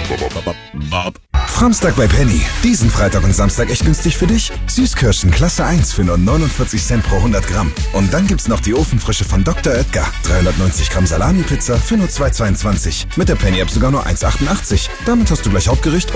Framstag bei Penny. Diesen Freitag und Samstag echt günstig für dich. Süßkirschen Klasse 1 für nur 49 Cent pro 100 Gramm. Und dann gibt's noch die Ofenfrische von Dr. Oetker. 390 Gramm Salami-Pizza für nur 2,22. Mit der Penny-App sogar nur 1,88. Damit hast du gleich Hauptgericht